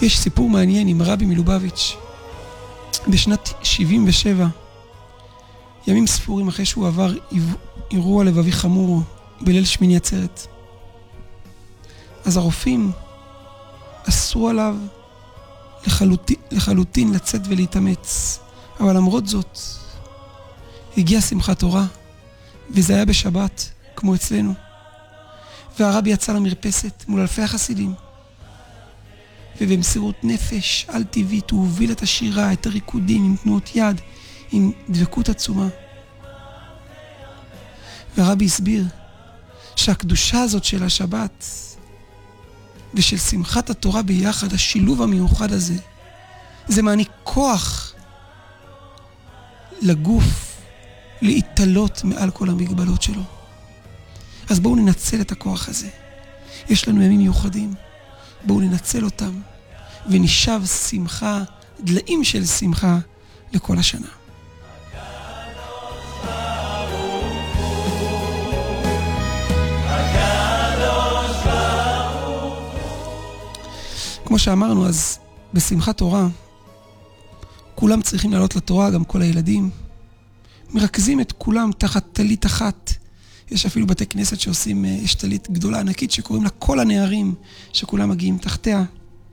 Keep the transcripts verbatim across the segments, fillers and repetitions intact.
יש סיפור מעניין עם רבי מלובביץ'. בשנת שבעים ושבע, ימים ספורים אחרי שהוא עבר אירוע לבבי חמור בליל שמיני עצרת, אז הרופאים אסרו עליו לחלוטין, לחלוטין לצאת ולהתאמץ. אבל למרות זאת, הגיעה שמחת תורה, וזה היה בשבת, כמו אצלנו. והרבי יצא למרפסת מול אלפי החסידים, ובמסירות נפש על טבעית הוא הוביל את השירה, את הריקודים, עם תנועות יד, עם דבקות עצומה. והרבי הסביר שהקדושה הזאת של השבת ושל שמחת התורה ביחד, השילוב המיוחד הזה, זה מעניק כוח לגוף להתעלות מעל כל המגבלות שלו. אז בואו ננצל את הכוח הזה. יש לנו ימים מיוחדים, בואו ננצל אותם ונשב שמחה, דליים של שמחה לכל השנה. כמו שאמרנו, אז בשמחת תורה כולם צריכים לעלות לתורה, גם כל הילדים. מרכזים את כולם תחת טלית אחת. יש אפילו בתי כנסת שעושים, יש טלית גדולה ענקית שקוראים לה כל הנערים, שכולם מגיעים תחתיה.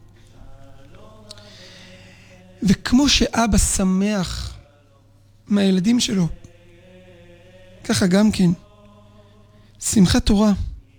וכמו שאבא שמח מהילדים שלו, ככה גם כן, שמחת תורה,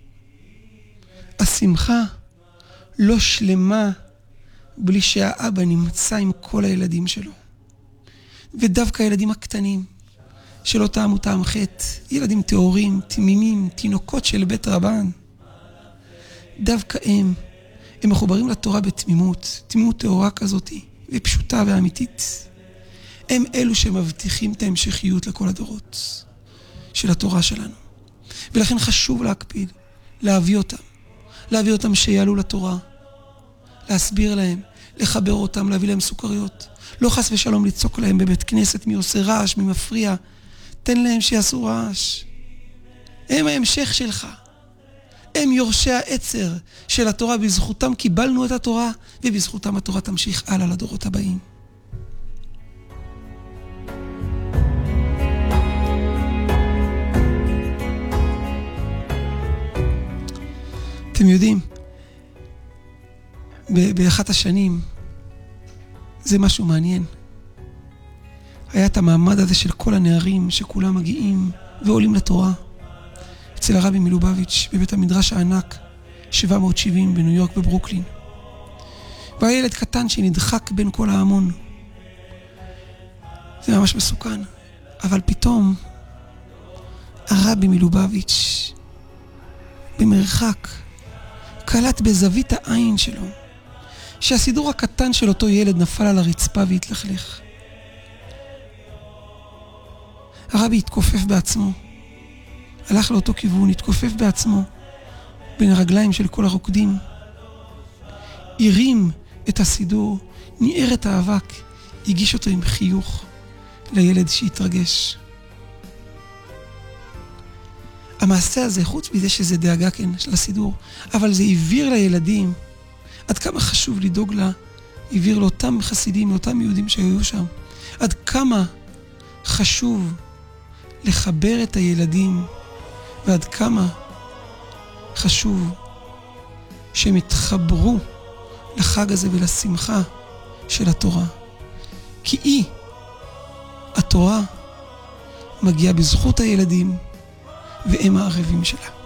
השמחה לא שלמה בלי שהאבא נמצא עם כל הילדים שלו. ודווקא הילדים הקטנים, שלא טעמו טעם חטא, ילדים טהורים, תמימים, תינוקות של בית רבן, דווקא הם, הם מחוברים לתורה בתמימות, תמימות טהורה כזאת, ופשוטה ואמיתית. הם אלו שמבטיחים את ההמשכיות לכל הדורות של התורה שלנו. ולכן חשוב להקפיד, להביא אותם, להביא אותם שיעלו לתורה, להסביר להם, לחבר אותם, להביא להם סוכריות. לא חס ושלום לצוק להם בבית כנסת מי עושה רעש, מי מפריע. תן להם שיעשו רעש. הם ההמשך שלך. הם יורשי העצר של התורה. בזכותם קיבלנו את התורה, ובזכותם התורה תמשיך הלאה לדורות הבאים. אתם יודעים, באחת השנים, זה משהו מעניין. היה את המעמד הזה של כל הנערים שכולם מגיעים ועולים לתורה. אצל הרבי מלובביץ' בבית המדרש הענק, שבע מאות שבעים בניו יורק בברוקלין. והיה ילד קטן שנדחק בין כל ההמון. זה ממש מסוכן. אבל פתאום, הרבי מלובביץ' במרחק, קלט בזווית העין שלו, שהסידור הקטן של אותו ילד נפל על הרצפה והתלכלך. הרבי התכופף בעצמו, הלך לאותו כיוון, התכופף בעצמו, בין הרגליים של כל הרוקדים, הרים את הסידור, ניער את האבק, הגיש אותו עם חיוך לילד שהתרגש. המעשה הזה, חוץ מזה שזה דאגה כן לסידור, אבל זה העביר לילדים עד כמה חשוב לדאוג לה, העביר לאותם חסידים, לאותם יהודים שהיו שם, עד כמה חשוב לחבר את הילדים, ועד כמה חשוב שהם יתחברו לחג הזה ולשמחה של התורה. כי היא, התורה, מגיעה בזכות הילדים, והם הערבים שלה.